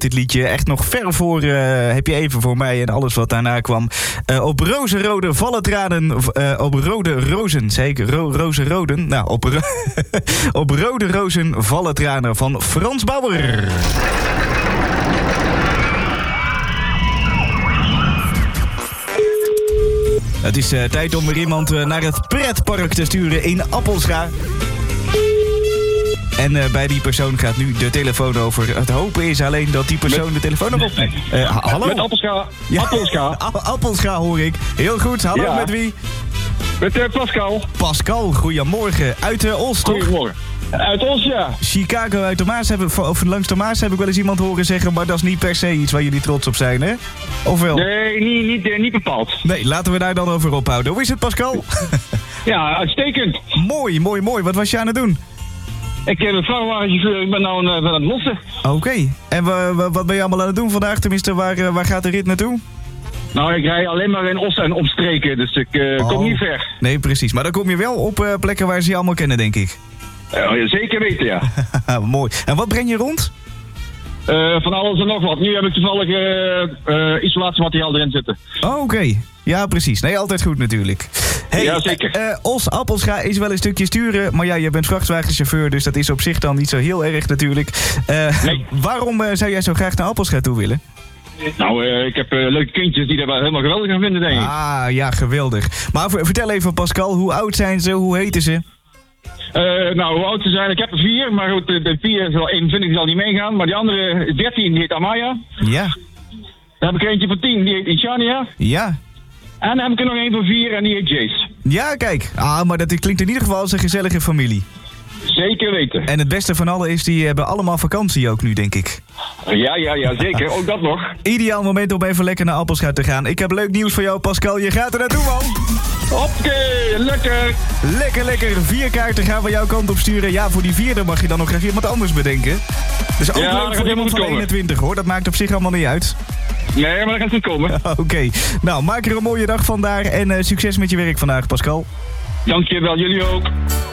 dit liedje. Echt nog ver voor Heb je even voor mij en alles wat daarna kwam. Op rozenrode vallen tranen. Op rode rozen, zeker. Rozenroden. Nou, op rode rozen vallen tranen van Frans Bauer. Het is tijd om weer iemand naar het pretpark te sturen in Appelscha. En bij die persoon gaat nu de telefoon over. Het hopen is alleen dat die persoon de telefoon nog opneemt. Hallo? Met Appelscha. Ja. Appelscha. Appelscha hoor ik. Heel goed. Hallo, Ja. met wie? Met Pascal. Pascal, goedemorgen. Uit Os, toch? Goedemorgen. Uit Os, ja. Chicago uit de Maas, of langs de Maas heb ik wel eens iemand horen zeggen, maar dat is niet per se iets waar jullie trots op zijn, hè? Of wel? Nee, niet bepaald. Nee, laten we daar dan over ophouden. Hoe is het, Pascal? Ja, uitstekend. Mooi. Wat was je aan het doen? Ik heb een vrachtwagenchauffeur, ik ben nou aan het lossen. Oké. En wat ben je allemaal aan het doen vandaag? Tenminste, waar gaat de rit naartoe? Nou, ik rij alleen maar in Os en omstreken, dus ik kom niet ver. Nee, precies. Maar dan kom je wel op plekken waar ze je allemaal kennen, denk ik. Zeker weten, ja. Mooi. En wat breng je rond? Van alles en nog wat. Nu heb ik toevallig isolatiemateriaal erin zitten. Oh, oké. Ja, precies. Nee, altijd goed natuurlijk. Hey, ja, zeker. Os Appelscha is wel een stukje sturen, maar ja, je bent vrachtwagenchauffeur, dus dat is op zich dan niet zo heel erg natuurlijk. Nee. Waarom zou jij zo graag naar Appelscha toe willen? Nou, ik heb leuke kindjes die dat wel helemaal geweldig gaan vinden, denk ik. Ah, ja, geweldig. Maar vertel even, Pascal, hoe oud zijn ze? Hoe heten ze? Nou, hoe oud ze zijn, ik heb er 4, maar goed, de 4 zal 21 zal niet meegaan, maar die andere 13 die heet Amaya. Ja. Dan heb ik er eentje van 10, die heet Ishania. Ja. En dan heb ik er nog een van 4 en die heet Jace. Ja, kijk. Maar dat klinkt in ieder geval als een gezellige familie. Zeker weten. En het beste van allen is, die hebben allemaal vakantie ook nu, denk ik. Ja, zeker. Ook dat nog. Ideaal moment om even lekker naar Appelscha te gaan. Ik heb leuk nieuws voor jou, Pascal. Je gaat er naartoe, man. Oké, lekker. Lekker. 4 kaarten gaan we jouw kant op sturen. Ja, voor die 4e mag je dan nog graag iemand anders bedenken. Dus ook Ja, leuk voor iemand van 21, hoor. Dat maakt op zich allemaal niet uit. Nee, maar dat gaat goed komen. Oké. Nou, maak er een mooie dag van daar. En succes met je werk vandaag, Pascal. Dankjewel, jullie ook.